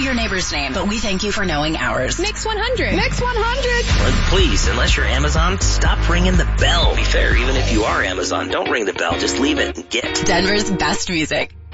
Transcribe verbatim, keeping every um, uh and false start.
your neighbor's name, but we thank you for knowing ours. Mix one hundred. Mix one hundred. Well, please, unless you're Amazon, stop ringing the bell. To be fair, even if you are Amazon, don't ring the bell. Just leave it and get. Denver's best music.